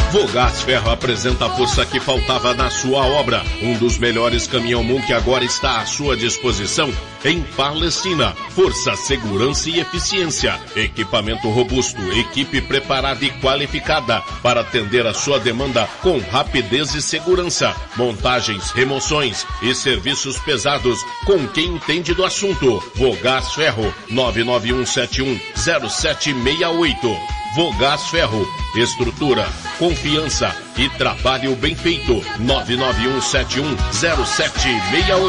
Vogás Ferro apresenta a força que faltava na sua obra. Um dos melhores caminhão-mão que agora está à sua disposição em Palestina. Força, segurança e eficiência. Equipamento robusto, equipe preparada e qualificada para atender a sua demanda com rapidez e segurança. Montagens, remoções e serviços pesados com quem entende do assunto. Vogás Ferro, 991710768. Vogás Ferro, estrutura, confiança e trabalho bem feito. 991710768.